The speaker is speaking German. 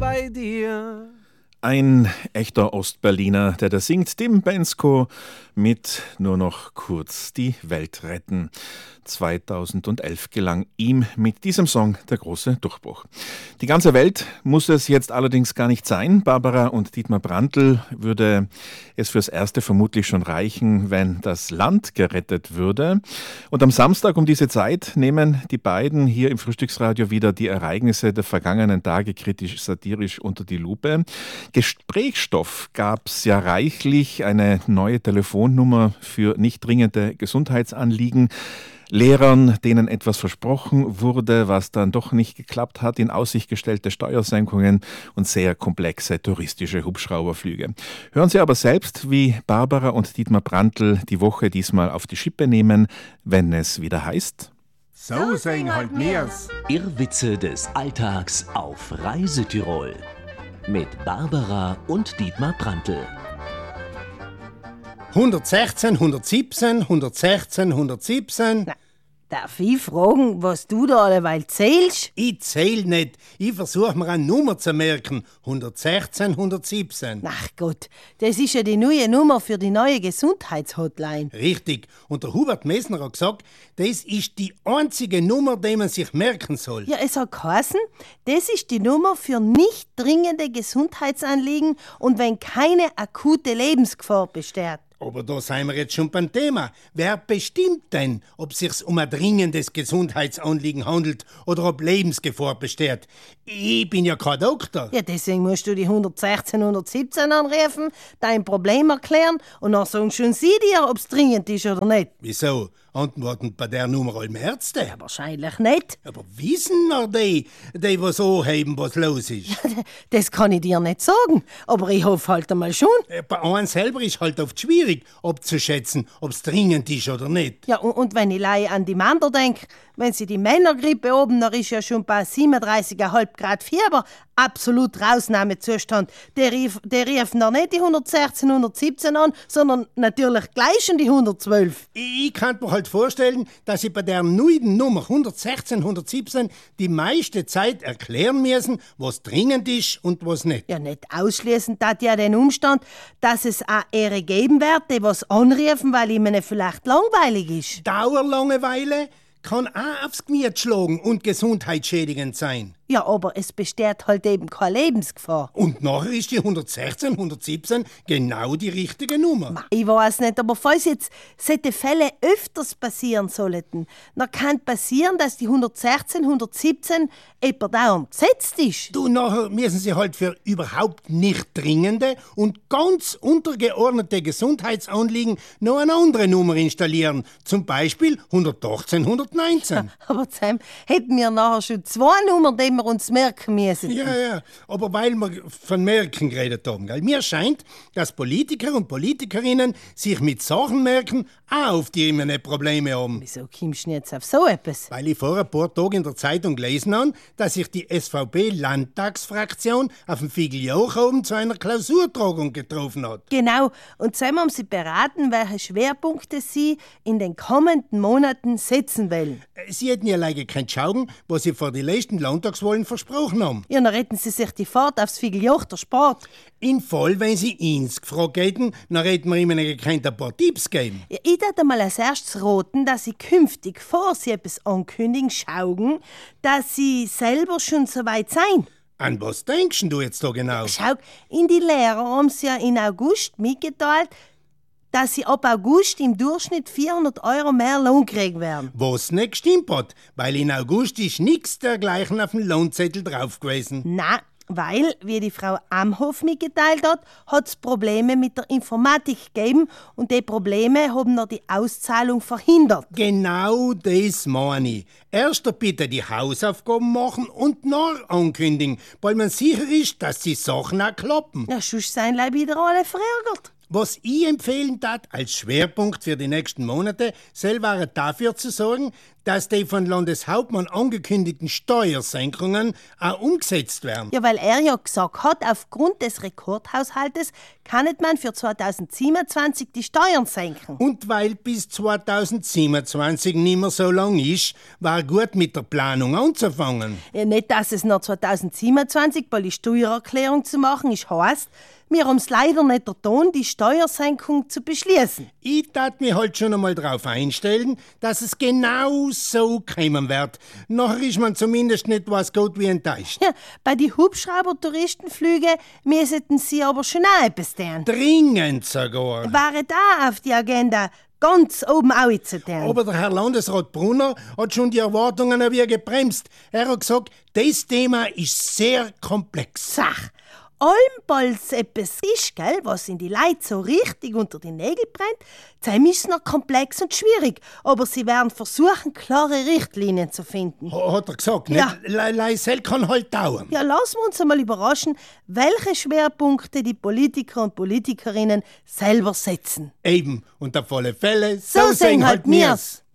bei dir. Ein echter Ostberliner, der da singt, Tim Bensko mit Nur noch kurz die Welt retten. 2011 gelang ihm mit diesem Song der große Durchbruch. Die ganze Welt muss es jetzt allerdings gar nicht sein. Barbara und Dietmar Brandl würde es fürs Erste vermutlich schon reichen, wenn das Land gerettet würde. Und am Samstag um diese Zeit nehmen die beiden hier im Frühstücksradio wieder die Ereignisse der vergangenen Tage kritisch-satirisch unter die Lupe. Gesprächsstoff gab es ja reichlich, eine neue Telefonnummer für nicht dringende Gesundheitsanliegen. Lehrern, denen etwas versprochen wurde, was dann doch nicht geklappt hat, in Aussicht gestellte Steuersenkungen und sehr komplexe touristische Hubschrauberflüge. Hören Sie aber selbst, wie Barbara und Dietmar Brandl die Woche diesmal auf die Schippe nehmen, wenn es wieder heißt: So singen halt mir's. Irrwitze des Alltags auf Reisetirol mit Barbara und Dietmar Brandl. 116, 117, 116, 117. Na, darf ich fragen, was du da alleweil zählst? Ich zähl nicht. Ich versuch mir eine Nummer zu merken. 116, 117. Ach Gott, das ist ja die neue Nummer für die neue Gesundheitshotline. Richtig. Und der Hubert Messner hat gesagt, das ist die einzige Nummer, die man sich merken soll. Ja, es hat geheißen, das ist die Nummer für nicht dringende Gesundheitsanliegen und wenn keine akute Lebensgefahr besteht. Aber da sind wir jetzt schon beim Thema. Wer bestimmt denn, ob es sich um ein dringendes Gesundheitsanliegen handelt oder ob Lebensgefahr besteht? Ich bin ja kein Doktor. Ja, deswegen musst du die 116, 117 anrufen, dein Problem erklären und dann sagen schon sie dir, ob es dringend ist oder nicht. Wieso? Antworten bei der Nummer alle Ärzte? Ja, wahrscheinlich nicht. Aber wissen noch die was anheben, was los ist? Das kann ich dir nicht sagen, aber ich hoffe halt einmal schon. Bei einem selber ist halt oft schwierig abzuschätzen, ob es dringend ist oder nicht. Ja, und wenn ich leider an die Männer denke, wenn sie die Männergrippe oben, dann ist ja schon bei 37,5 Grad Fieber absolut Ausnahmezustand. Der rief noch nicht die 116, 117 an, sondern natürlich gleich schon die 112. Ich kann mir halt vorstellen, dass ich bei der neuen Nummer 116, 117 die meiste Zeit erklären müssen, was dringend ist und was nicht. Ja, nicht ausschließend hat ja den Umstand, dass es auch Ehre geben wird, die was anrufen, weil ihnen vielleicht langweilig ist. Dauerlangeweile kann auch aufs Gemüt schlagen und gesundheitsschädigend sein. Ja, aber es besteht halt eben keine Lebensgefahr. Und nachher ist die 116, 117 genau die richtige Nummer. Ich weiß nicht, aber falls jetzt solche Fälle öfters passieren sollten, dann kann passieren, dass die 116, 117 jemand dauernd besetzt ist. Du, nachher müssen sie halt für überhaupt nicht dringende und ganz untergeordnete Gesundheitsanliegen noch eine andere Nummer installieren. Zum Beispiel 118, 119. Aber Sam, hätten wir nachher schon zwei Nummern, die wir uns merken müssen. Ja, aber weil wir von Merken geredet haben. Gell? Mir scheint, dass Politiker und Politikerinnen sich mit Sachen merken, auch auf die immer nicht Probleme haben. Wieso kommst du jetzt auf so etwas? Weil ich vor ein paar Tagen in der Zeitung gelesen habe, dass sich die SVP-Landtagsfraktion auf dem Figeljoch oben zu einer Klausurtagung getroffen hat. Genau, und zusammen haben sie beraten, welche Schwerpunkte sie in den kommenden Monaten setzen wollen. Sie hätten ja leider kein Schauen, was sie vor den letzten Landtagswahlen versprochen haben. Ja, dann retten sie sich die Fahrt aufs Figeljoch, der Sport. In Fall, wenn sie uns gefragt hätten, dann hätten wir ihnen ein paar Tipps geben. Ja, ich würde mal als erstes raten, dass sie künftig, vor sie etwas ankündigen, schauen, dass sie selber schon so weit sein. An was denkst du jetzt da genau? Schau, in die Lehrer haben sie ja in August mitgeteilt, dass sie ab August im Durchschnitt 400 € mehr Lohn kriegen werden. Was nicht gestimmt hat, weil in August ist nichts dergleichen auf dem Lohnzettel drauf gewesen. Nein, weil, wie die Frau Amhoff mitgeteilt hat es Probleme mit der Informatik gegeben und die Probleme haben noch die Auszahlung verhindert. Genau das meine ich. Erst bitte die Hausaufgaben machen und nach ankündigen, weil man sicher ist, dass die Sachen auch klappen. Ja, sonst seien leider wieder alle verärgert. Was ich empfehlen tat als Schwerpunkt für die nächsten Monate, soll wäre dafür zu sorgen, dass die von Landeshauptmann angekündigten Steuersenkungen auch umgesetzt werden. Ja, weil er ja gesagt hat, aufgrund des Rekordhaushaltes kann man für 2027 die Steuern senken. Und weil bis 2027 nicht mehr so lang ist, war gut mit der Planung anzufangen. Ja, nicht, dass es noch 2027 bei die Steuererklärung zu machen ist, heisst, wir haben es leider nicht getan, die Steuersenkung zu beschließen. Ich tat mich halt schon einmal darauf einstellen, dass es genau so kommen wird. Nachher ist man zumindest nicht was gut wie enttäuscht. Ja, bei den Hubschrauber-Touristenflügen müssten sie aber schon auch etwas tun. Dringend sogar. Wäre da auf die Agenda ganz oben auch zu tun. Aber der Herr Landesrat Brunner hat schon die Erwartungen ein wenig gebremst. Er hat gesagt, das Thema ist sehr komplex. Sach, allenfalls etwas ist, gell, was in die Leute so richtig unter die Nägel brennt, sei ist noch komplex und schwierig, aber sie werden versuchen, klare Richtlinien zu finden. Hat er gesagt, Ja. nicht? Leisel kann halt dauern. Ja, lassen wir uns einmal überraschen, welche Schwerpunkte die Politiker und Politikerinnen selber setzen. Eben, und auf alle Fälle, So sehen halt mir's.